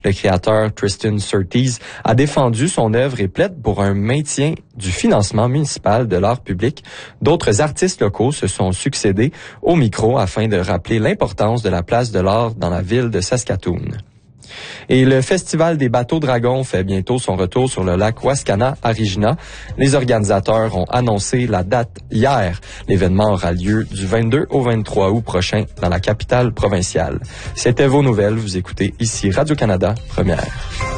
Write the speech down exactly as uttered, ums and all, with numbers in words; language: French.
Le créateur Tristan Surtees a défendu son œuvre et plaide pour un maintien du financement municipal de l'art public. D'autres artistes locaux se sont succédés au micro afin de rappeler l'importance de la place de l'art dans la ville de Saskatoon. Et le Festival des bateaux dragons fait bientôt son retour sur le lac Wascana à Regina. Les organisateurs ont annoncé la date hier. L'événement aura lieu du vingt-deux au vingt-trois août prochain dans la capitale provinciale. C'était vos nouvelles. Vous écoutez ici Radio-Canada, première.